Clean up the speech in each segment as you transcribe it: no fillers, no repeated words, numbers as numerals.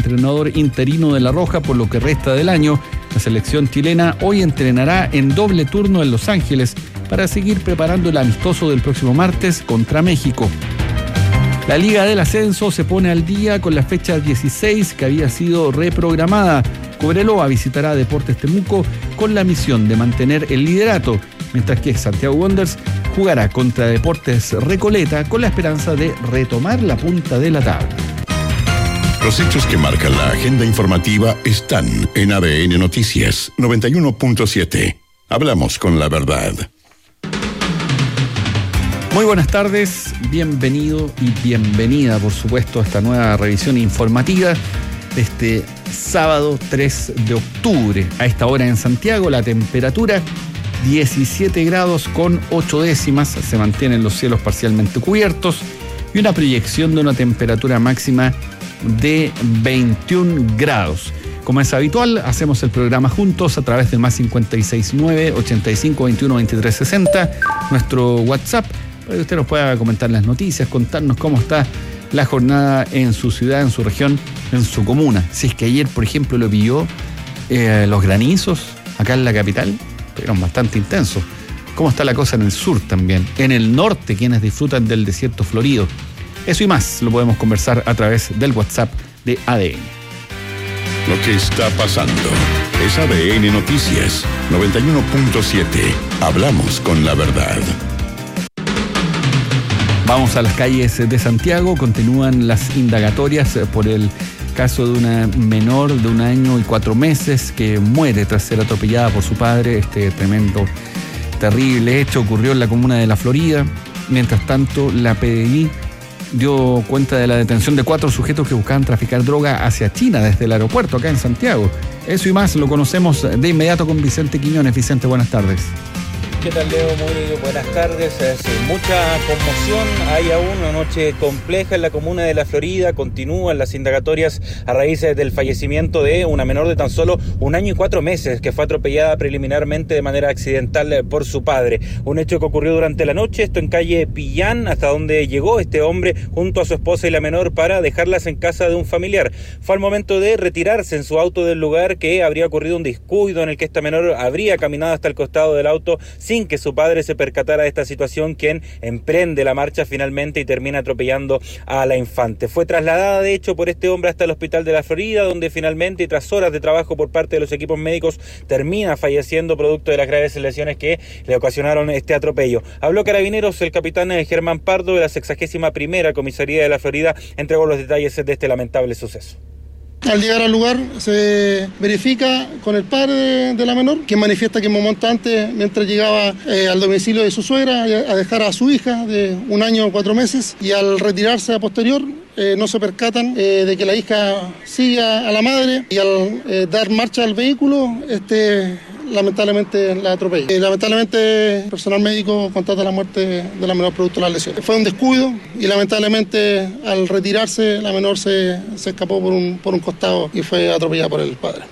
entrenador interino de La Roja por lo que resta del año. La selección chilena hoy entrenará en doble turno en Los Ángeles para seguir preparando el amistoso del próximo martes contra México. La Liga del Ascenso se pone al día con la fecha 16 que había sido reprogramada. Cobreloa visitará a Deportes Temuco con la misión de mantener el liderato, mientras que Santiago Wanderers jugará contra Deportes Recoleta con la esperanza de retomar la punta de la tabla. Los hechos que marcan la agenda informativa están en ADN Noticias 91.7. Hablamos con la verdad. Muy buenas tardes, bienvenido y bienvenida, por supuesto, a esta nueva revisión informativa de este sábado 3 de octubre. A esta hora en Santiago, la temperatura 17 grados con 8 décimas, se mantienen los cielos parcialmente cubiertos y una proyección de una temperatura máxima de 21 grados. Como es habitual, hacemos el programa juntos a través del más 569 85 21 23 60, nuestro WhatsApp, para que usted nos pueda comentar las noticias, contarnos cómo está la jornada en su ciudad, en su región, en su comuna. Si es que ayer, por ejemplo, lo pilló los granizos acá en la capital, fueron bastante intensos. ¿Cómo está la cosa en el sur también? En el norte, quienes disfrutan del desierto florido. Eso y más lo podemos conversar a través del WhatsApp de ADN. Lo que está pasando es ADN Noticias 91.7. Hablamos con la verdad. Vamos a las calles de Santiago. Continúan las indagatorias por el caso de una menor de 1 año y 4 meses que muere tras ser atropellada por su padre. Este tremendo, terrible hecho ocurrió en la comuna de La Florida. Mientras tanto, la PDI dio cuenta de la detención de 4 sujetos que buscaban traficar droga hacia China desde el aeropuerto acá en Santiago. Eso y más lo conocemos de inmediato con Vicente Quiñones. Vicente, buenas tardes. ¿Qué tal, Leo? Muy buenas tardes. Mucha conmoción, hay aún una noche compleja en la comuna de La Florida. Continúan las indagatorias a raíz del fallecimiento de una menor de tan solo 1 año y 4 meses que fue atropellada preliminarmente de manera accidental por su padre. Un hecho que ocurrió durante la noche, esto en calle Pillán, hasta donde llegó este hombre junto a su esposa y la menor para dejarlas en casa de un familiar. Fue al momento de retirarse en su auto del lugar que habría ocurrido un descuido en el que esta menor habría caminado hasta el costado del auto sin que su padre se percatara de esta situación, quien emprende la marcha finalmente y termina atropellando a la infante. Fue trasladada de hecho por este hombre hasta el hospital de La Florida, donde finalmente, y tras horas de trabajo por parte de los equipos médicos, termina falleciendo producto de las graves lesiones que le ocasionaron este atropello. Habló Carabineros, el capitán Germán Pardo de la 61ª Comisaría de La Florida entregó los detalles de este lamentable suceso. Al llegar al lugar se verifica con el padre de la menor, quien manifiesta que un momento antes, mientras llegaba al domicilio de su suegra a dejar a su hija de 1 año y 4 meses, y al retirarse a posterior no se percatan de que la hija sigue a la madre, y al dar marcha al vehículo lamentablemente la atropella. Lamentablemente el personal médico constata la muerte de la menor producto de las lesiones. Fue un descuido y lamentablemente al retirarse la menor se escapó por un costado y fue atropellada por el padre.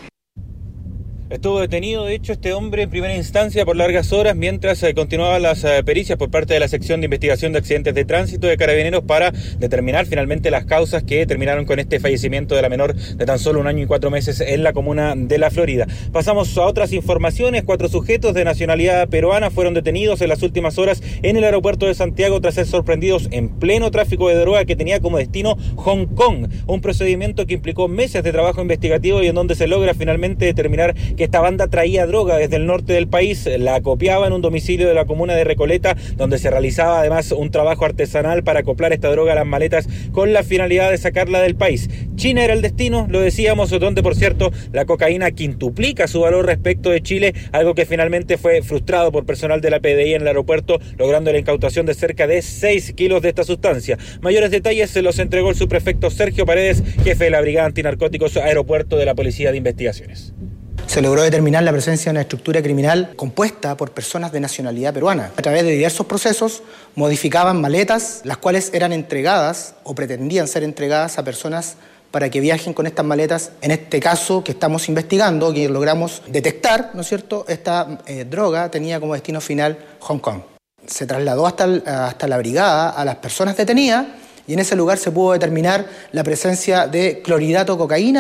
Estuvo detenido, de hecho, este hombre en primera instancia por largas horas mientras continuaban las pericias por parte de la sección de investigación de accidentes de tránsito de Carabineros para determinar finalmente las causas que terminaron con este fallecimiento de la menor de tan solo 1 año y 4 meses en la comuna de La Florida. Pasamos a otras informaciones. 4 sujetos de nacionalidad peruana fueron detenidos en las últimas horas en el aeropuerto de Santiago tras ser sorprendidos en pleno tráfico de droga que tenía como destino Hong Kong. Un procedimiento que implicó meses de trabajo investigativo y en donde se logra finalmente determinar que esta banda traía droga desde el norte del país, la acopiaba en un domicilio de la comuna de Recoleta, donde se realizaba además un trabajo artesanal para acoplar esta droga a las maletas con la finalidad de sacarla del país. China era el destino, lo decíamos, donde por cierto la cocaína quintuplica su valor respecto de Chile, algo que finalmente fue frustrado por personal de la PDI en el aeropuerto, logrando la incautación de cerca de 6 kilos de esta sustancia. Mayores detalles se los entregó el subprefecto Sergio Paredes, jefe de la Brigada Antinarcóticos Aeropuerto de la Policía de Investigaciones. Se logró determinar la presencia de una estructura criminal compuesta por personas de nacionalidad peruana. A través de diversos procesos modificaban maletas, las cuales eran entregadas o pretendían ser entregadas a personas para que viajen con estas maletas. En este caso que estamos investigando, que logramos detectar, ¿no es cierto?, esta droga tenía como destino final Hong Kong. Se trasladó hasta la brigada a las personas detenidas y en ese lugar se pudo determinar la presencia de clorhidrato de cocaína.